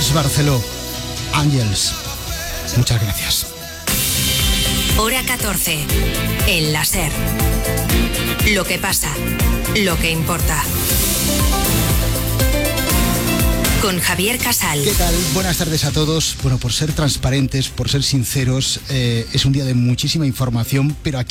Àngels Barceló. Àngels, muchas gracias. Hora 14. El la SER. Lo que pasa, lo que importa. Con Javier Casal. ¿Qué tal? Buenas tardes a todos. Bueno, por ser transparentes, por ser sinceros, es un día de muchísima información, pero aquí